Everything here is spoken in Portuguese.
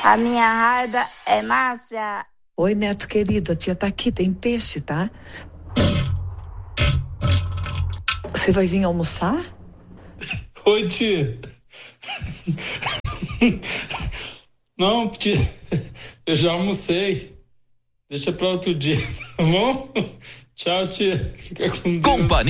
A minha raiva é Márcia. Oi, neto querido, a tia tá aqui, tem peixe, tá? Você vai vir almoçar? Oi, tia. Não, tia, eu já almocei. Deixa para outro dia, tá bom? Tchau, tia. Fica com Deus. Companhia